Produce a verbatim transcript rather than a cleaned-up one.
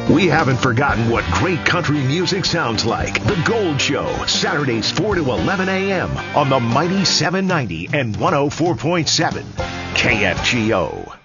We haven't forgotten what great country music sounds like. The Gold Show, Saturdays four to eleven a.m. on the Mighty seven ninety and one oh four point seven K F G O.